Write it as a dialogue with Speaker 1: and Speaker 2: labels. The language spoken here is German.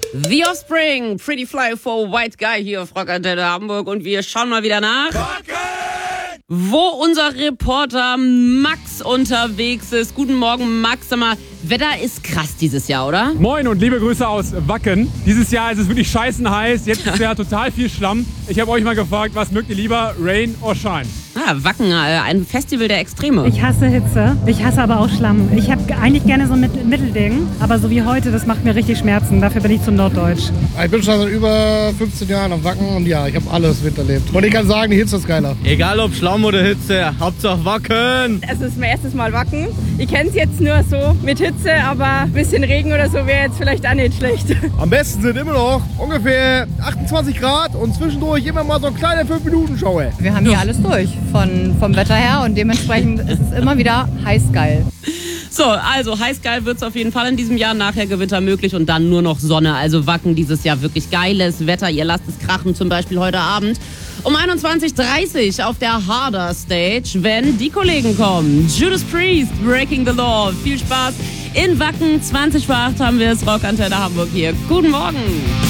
Speaker 1: The Offspring, Pretty Fly for White Guy hier auf Rockantenne Hamburg und wir schauen mal wieder nach, wo unser Reporter Max unterwegs ist. Guten Morgen, Max. Sag mal, Wetter ist krass dieses Jahr, oder?
Speaker 2: Moin und liebe Grüße aus Wacken. Dieses Jahr ist es wirklich scheißen heiß. Jetzt ist ja total viel Schlamm. Ich habe euch mal gefragt, was mögt ihr lieber, Rain or Shine?
Speaker 1: Wacken, ein Festival der Extreme.
Speaker 3: Ich hasse Hitze, ich hasse aber auch Schlamm. Ich habe eigentlich gerne so ein Mittelding, aber so wie heute, das macht mir richtig Schmerzen. Dafür bin ich zu norddeutsch.
Speaker 4: Ich bin schon seit über 15 Jahren am Wacken und ja, ich habe alles miterlebt. Und ich kann sagen, die Hitze ist geiler.
Speaker 5: Egal ob Schlamm oder Hitze, Hauptsache Wacken.
Speaker 6: Es ist mein erstes Mal Wacken. Ich kenne es jetzt nur so mit Hitze, aber ein bisschen Regen oder so wäre jetzt vielleicht auch nicht schlecht.
Speaker 4: Am besten sind immer noch ungefähr 28 Grad und zwischendurch immer mal so eine kleine 5-Minuten-Show.
Speaker 7: Wir haben hier alles durch vom Wetter her und dementsprechend ist es immer wieder heiß geil.
Speaker 1: So, also heiß geil wird es auf jeden Fall in diesem Jahr. Nachher Gewitter möglich und dann nur noch Sonne. Also Wacken dieses Jahr wirklich geiles Wetter. Ihr lasst es krachen, zum Beispiel heute Abend um 21:30 Uhr auf der Harder Stage, wenn die Kollegen kommen. Judas Priest, Breaking the Law. Viel Spaß in Wacken. 20 vor 8 haben wir es. Rockantenne Hamburg hier. Guten Morgen.